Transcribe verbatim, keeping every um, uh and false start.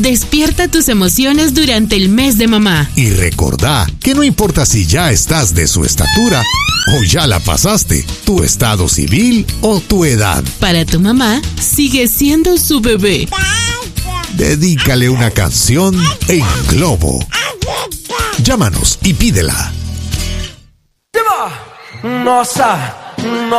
Despierta tus emociones durante el mes de mamá. Y recordá que no importa si ya estás de su estatura o ya la pasaste, tu estado civil o tu edad. Para tu mamá, sigue siendo su bebé. Dedícale una canción en Globo. Llámanos y pídela. Nossa,